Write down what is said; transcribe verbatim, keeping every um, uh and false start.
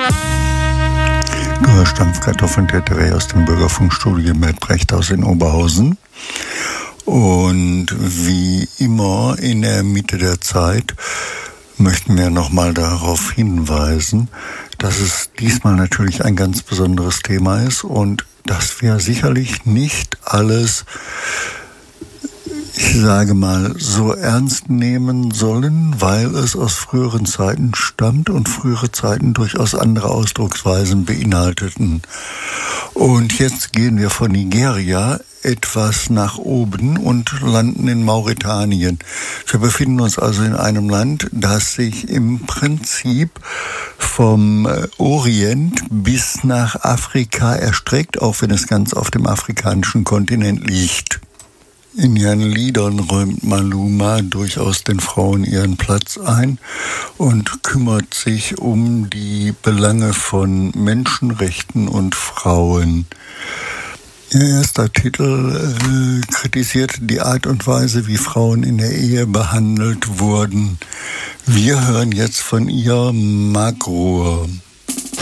Du hörst Stampfkartoffeln-Teteré aus dem Bürgerfunkstudio mit Brechthaus in Oberhausen. Und wie immer in der Mitte der Zeit möchten wir nochmal darauf hinweisen, dass es diesmal natürlich ein ganz besonderes Thema ist und dass wir sicherlich nicht alles, ich sage mal, so ernst nehmen sollen, weil es aus früheren Zeiten stammt und frühere Zeiten durchaus andere Ausdrucksweisen beinhalteten. Und jetzt gehen wir von Nigeria etwas nach oben und landen in Mauretanien. Wir befinden uns also in einem Land, das sich im Prinzip vom Orient bis nach Afrika erstreckt, auch wenn es ganz auf dem afrikanischen Kontinent liegt. In ihren Liedern räumt Maluma durchaus den Frauen ihren Platz ein und kümmert sich um die Belange von Menschenrechten und Frauen. Ihr erster Titel äh, kritisiert die Art und Weise, wie Frauen in der Ehe behandelt wurden. Wir hören jetzt von ihr Magro.